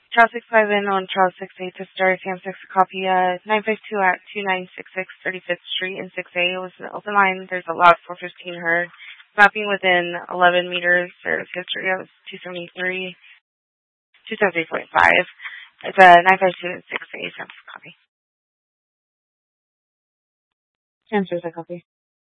Charles 6-5 in on Charles 6-8 to start Sam 6 copy 952 at 2966 35th Street in 6A. It was an open line. There's a lot 415 heard. Mapping within 11 meters. There's history of 273, 273.5. It's a 952 and 6A Sam 6 copy. Sam 6 copy.